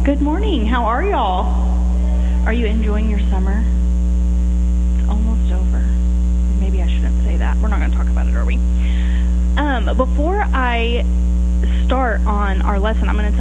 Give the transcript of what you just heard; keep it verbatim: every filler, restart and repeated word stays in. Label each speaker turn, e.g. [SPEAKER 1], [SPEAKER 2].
[SPEAKER 1] Good morning. How are y'all? Are you enjoying your summer? It's almost over. Maybe I shouldn't say that. We're not going to talk about it, are we? Um, before I start on our lesson, I'm going to tell